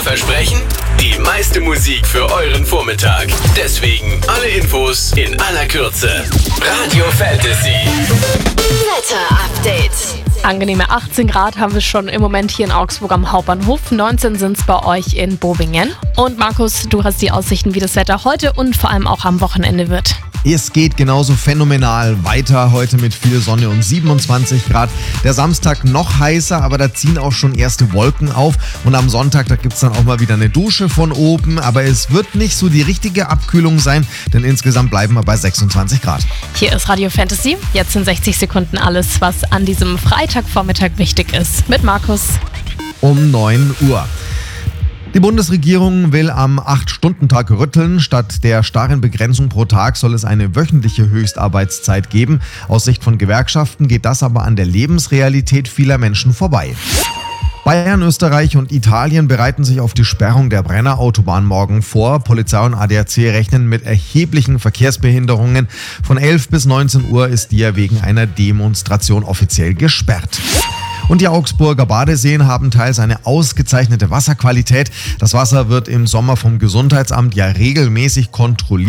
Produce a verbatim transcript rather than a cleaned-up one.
Versprechen? Die meiste Musik für euren Vormittag. Deswegen alle Infos in aller Kürze. Radio Fantasy. Wetter-Update. Angenehme achtzehn Grad haben wir schon im Moment hier in Augsburg am Hauptbahnhof. neunzehn sind es bei euch in Bovingen. Und Markus, du hast die Aussichten, wie das Wetter heute und vor allem auch am Wochenende wird. Es geht genauso phänomenal weiter heute mit viel Sonne und siebenundzwanzig Grad. Der Samstag noch heißer, aber da ziehen auch schon erste Wolken auf. Und am Sonntag, da gibt es dann auch mal wieder eine Dusche von oben. Aber es wird nicht so die richtige Abkühlung sein, denn insgesamt bleiben wir bei sechsundzwanzig Grad. Hier ist Radio Fantasy. Jetzt in sechzig Sekunden alles, was an diesem Freitagvormittag wichtig ist. Mit Markus. Um neun Uhr. Die Bundesregierung will am acht-Stunden-Tag rütteln. Statt der starren Begrenzung pro Tag soll es eine wöchentliche Höchstarbeitszeit geben. Aus Sicht von Gewerkschaften geht das aber an der Lebensrealität vieler Menschen vorbei. Bayern, Österreich und Italien bereiten sich auf die Sperrung der Brenner-Autobahn morgen vor. Polizei und A D A C rechnen mit erheblichen Verkehrsbehinderungen. Von elf bis neunzehn Uhr ist die ja wegen einer Demonstration offiziell gesperrt. Und die Augsburger Badeseen haben teils eine ausgezeichnete Wasserqualität. Das Wasser wird im Sommer vom Gesundheitsamt ja regelmäßig kontrolliert.